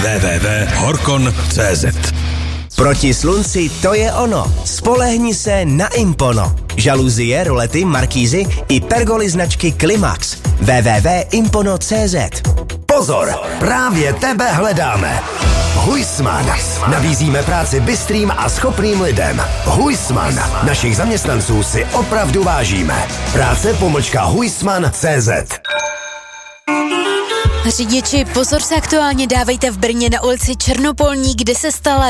www.horkon.cz. Proti slunci to je ono. Spolehni se na Impono. Žaluzie, rolety, markízy i pergoly značky Klimax. www.impono.cz. Pozor, právě tebe hledáme. Huisman. Nabízíme práci bystrým a schopným lidem. Huisman. Našich zaměstnanců si opravdu vážíme. Práce-Huisman.cz. Řidiči, pozor se aktuálně dávejte v Brně na ulici Černopolní, kde se stala